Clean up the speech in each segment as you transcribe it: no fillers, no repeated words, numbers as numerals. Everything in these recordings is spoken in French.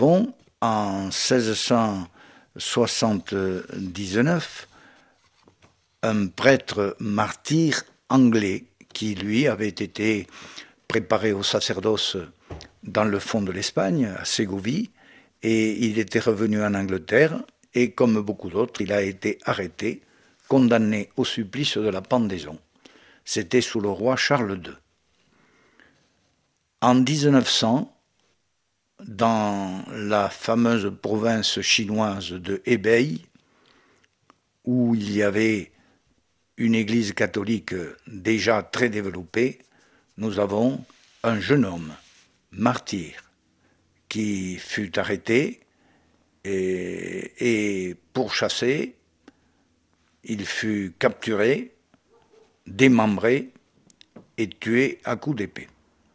avons en 1679 un prêtre martyr anglais qui, lui, avait été préparé au sacerdoce dans le fond de l'Espagne, à Ségovie, et il était revenu en Angleterre, et comme beaucoup d'autres, il a été arrêté, condamné au supplice de la pendaison. C'était sous le roi Charles II. En 1900, dans la fameuse province chinoise de Hebei, où il y avait une église catholique déjà très développée, nous avons un jeune homme, martyr, qui fut arrêté et pourchassé. Il fut capturé, démembré et tué à coups d'épée.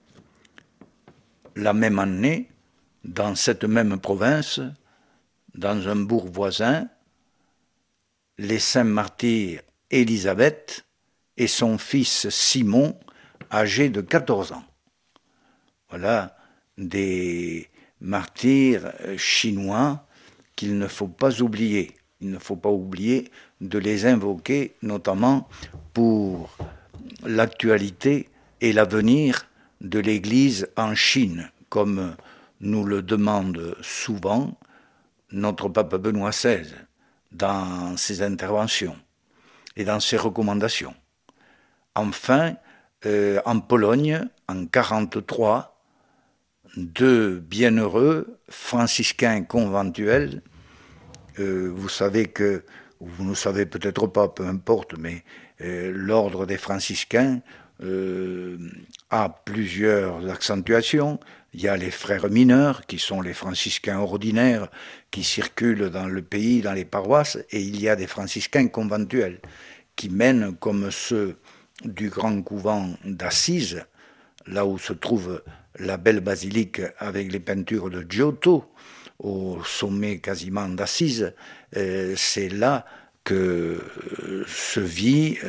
La même année, dans cette même province, dans un bourg voisin, les saints martyrs Élisabeth et son fils Simon, âgé de 14 ans. Voilà des martyrs chinois qu'il ne faut pas oublier. Il ne faut pas oublier de les invoquer, notamment pour l'actualité et l'avenir de l'Église en Chine, comme nous le demande souvent notre pape Benoît XVI dans ses interventions et dans ses recommandations. Enfin, en Pologne, en 1943, deux bienheureux franciscains conventuels, vous savez que, vous ne savez peut-être pas, peu importe, mais l'ordre des franciscains a plusieurs accentuations. Il y a les frères mineurs, qui sont les franciscains ordinaires, qui circulent dans le pays, dans les paroisses, et il y a des franciscains conventuels, qui mènent comme ceux du grand couvent d'Assise, là où se trouve la belle basilique avec les peintures de Giotto, au sommet quasiment d'Assise, c'est là que se vit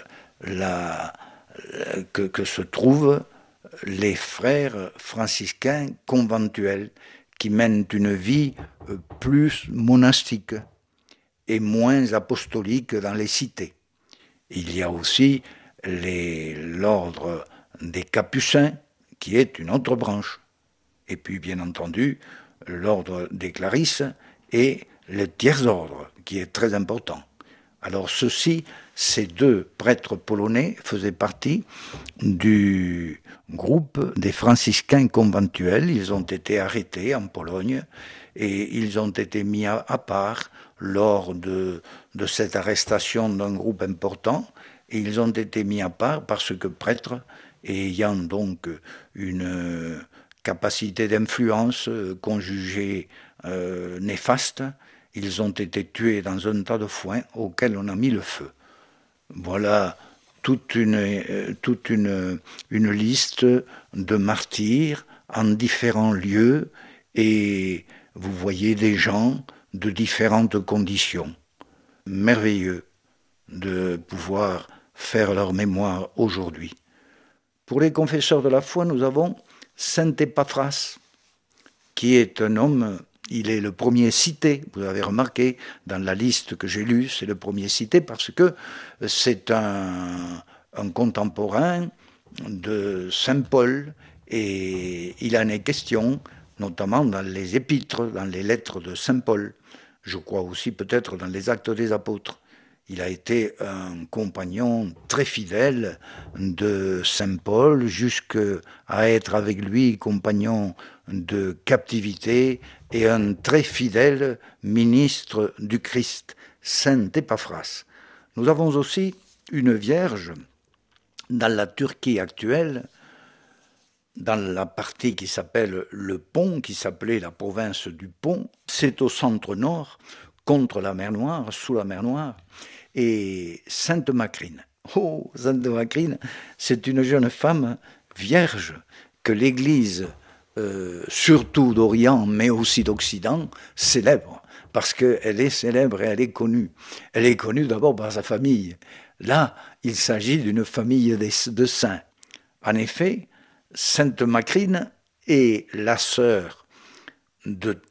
que se trouvent les frères franciscains conventuels qui mènent une vie plus monastique et moins apostolique dans les cités. Il y a aussi l'ordre des Capucins, qui est une autre branche. Et puis, bien entendu, l'ordre des Clarisses et le tiers-ordre, qui est très important. Alors ces deux prêtres polonais faisaient partie du groupe des franciscains conventuels. Ils ont été arrêtés en Pologne et ils ont été mis à part lors de cette arrestation d'un groupe important. Et ils ont été mis à part parce que prêtres, ayant donc une capacité d'influence qu'on jugeait néfaste, ils ont été tués dans un tas de foin auquel on a mis le feu. Voilà toute une liste de martyrs en différents lieux et vous voyez des gens de différentes conditions. Merveilleux de pouvoir faire leur mémoire aujourd'hui. Pour les confesseurs de la foi, nous avons Saint Épaphras, qui est un homme, il est le premier cité, vous avez remarqué, dans la liste que j'ai lue, c'est le premier cité parce que c'est un contemporain de Saint Paul et il en est question, notamment dans les épîtres, dans les lettres de Saint Paul, je crois aussi peut-être dans les actes des apôtres. Il a été un compagnon très fidèle de Saint Paul, jusqu'à être avec lui compagnon de captivité et un très fidèle ministre du Christ, Saint Épaphras. Nous avons aussi une vierge dans la Turquie actuelle, dans la partie qui s'appelle le Pont, qui s'appelait la province du Pont. C'est au centre-nord, contre la mer Noire, sous la mer Noire, et Sainte Macrine. Oh, Sainte Macrine, c'est une jeune femme vierge que l'Église, surtout d'Orient, mais aussi d'Occident, célèbre, parce qu'elle est célèbre et elle est connue. Elle est connue d'abord par sa famille. Là, il s'agit d'une famille de saints. En effet, Sainte Macrine est la sœur de